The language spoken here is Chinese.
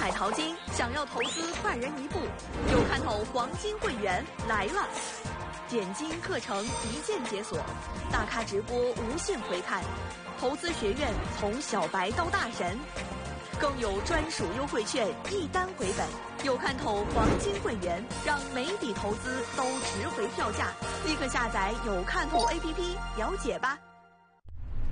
海淘金，想要投资快人一步，有看头黄金会员来了！点金课程一键解锁，大咖直播无限回看，投资学院从小白到大神，更有专属优惠券一单回本。有看头黄金会员，让每笔投资都值回票价，立刻下载有看头 APP了解吧。